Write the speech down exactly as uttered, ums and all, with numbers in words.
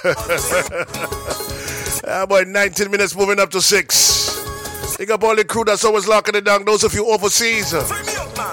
Ah, boy, nineteen minutes moving up to six. Big up all the crew that's always locking it down. Those of you overseas.